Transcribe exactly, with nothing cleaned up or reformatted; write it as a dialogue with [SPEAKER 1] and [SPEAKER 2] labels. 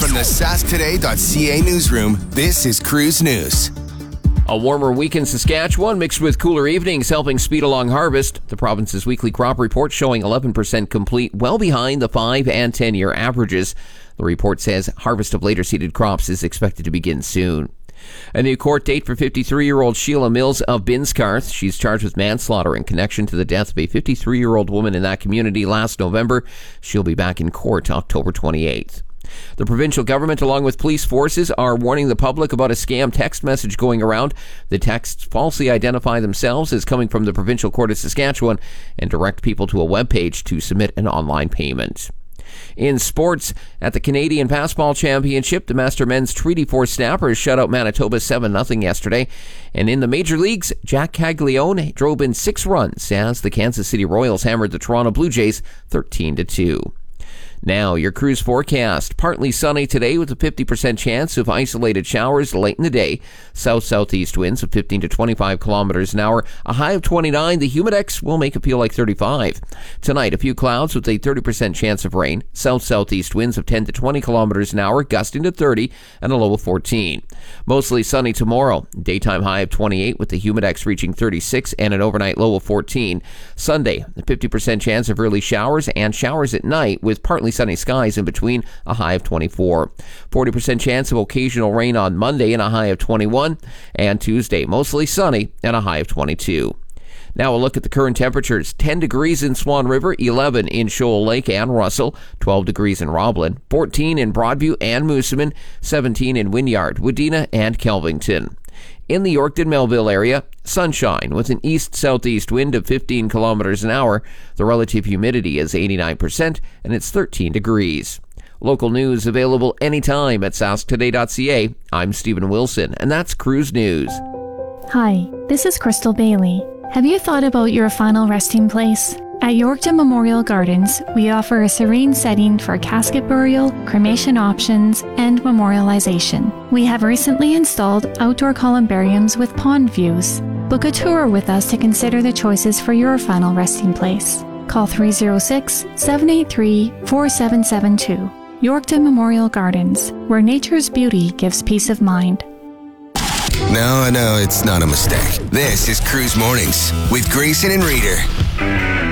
[SPEAKER 1] From the sask today dot c a newsroom, this is Cruise News.
[SPEAKER 2] A warmer week in Saskatchewan mixed with cooler evenings helping speed along harvest. The province's weekly crop report showing eleven percent complete, well behind the five and ten-year averages. The report says harvest of later seeded crops is expected to begin soon. A new court date for fifty-three-year-old Sheila Mills of Binscarth. She's charged with manslaughter in connection to the death of a fifty-three-year-old woman in that community last November. She'll be back in court October twenty-eighth. The provincial government, along with police forces, are warning the public about a scam text message going around. The texts falsely identify themselves as coming from the Provincial Court of Saskatchewan and direct people to a webpage to submit an online payment. In sports, at the Canadian Fastball Championship, the Master Men's Treaty Four Snappers shut out Manitoba seven nothing yesterday. And in the major leagues, Jack Caglione drove in six runs as the Kansas City Royals hammered the Toronto Blue Jays thirteen to two. Now, your cruise forecast. Partly sunny today with a fifty percent chance of isolated showers late in the day. South-southeast winds of fifteen to twenty-five kilometers an hour. A high of twenty-nine. The humidex will make it feel like thirty-five. Tonight, a few clouds with a thirty percent chance of rain. South-southeast winds of ten to twenty kilometers an hour, gusting to thirty, and a low of fourteen. Mostly sunny tomorrow. Daytime high of twenty-eight with the humidex reaching thirty-six and an overnight low of fourteen. Sunday, a fifty percent chance of early showers and showers at night with partly sunny skies in between, a high of twenty-four. forty percent chance of occasional rain on Monday and a high of twenty-one. And Tuesday, mostly sunny and a high of twenty-two. Now a look at the current temperatures. ten degrees in Swan River, eleven in Shoal Lake and Russell, twelve degrees in Roblin, fourteen in Broadview and Moosomin, seventeen in Wynyard, Wadena, and Kelvington. In the Yorkton-Melville area, sunshine with an east-southeast wind of fifteen kilometers an hour. The relative humidity is eighty-nine percent and it's thirteen degrees. Local news available anytime at sask today dot c a. I'm Stephen Wilson, and that's Cruise News.
[SPEAKER 3] Hi, this is Crystal Bailey. Have you thought about your final resting place? At Yorkton Memorial Gardens, we offer a serene setting for casket burial, cremation options, and memorialization. We have recently installed outdoor columbariums with pond views. Book a tour with us to consider the choices for your final resting place. Call three oh six, seven eight three, four seven seven two. Yorkton Memorial Gardens, where nature's beauty gives peace of mind.
[SPEAKER 1] No, no, it's not a mistake. This is Cruise Mornings with Grayson and Reader.